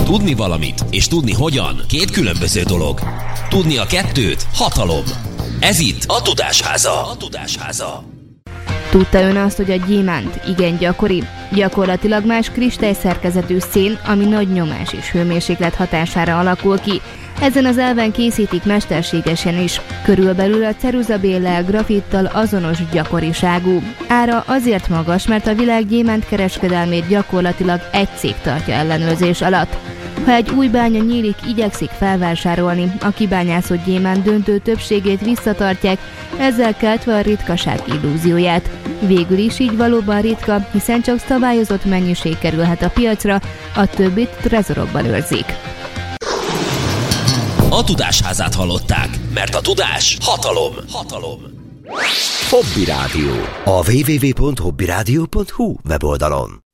Tudni valamit és tudni hogyan két különböző dolog. Tudni a kettőt hatalom. Ez itt a Tudásháza. Tudta ön azt, hogy a gyémánt igen gyakori, gyakorlatilag más kristályszerkezetű szén, ami nagy nyomás és hőmérséklet hatására alakul ki. Ezen az elven készítik mesterségesen is. Körülbelül a ceruzabéllel, grafittal azonos gyakoriságú. Ára azért magas, mert a világ gyémánt kereskedelmét gyakorlatilag egy cég tartja ellenőrzés alatt. Ha egy új bánya nyílik, igyekszik felvásárolni, a kibányászott gyémánt döntő többségét visszatartják, ezzel keltve a ritkaság illúzióját. Végül is így valóban ritka, hiszen csak szabályozott mennyiség kerülhet a piacra, a többit trezorokban őrzik. A Tudásházát hallották, mert a tudás hatalom. Hobby Rádió. A www.hobbyradio.hu weboldalon.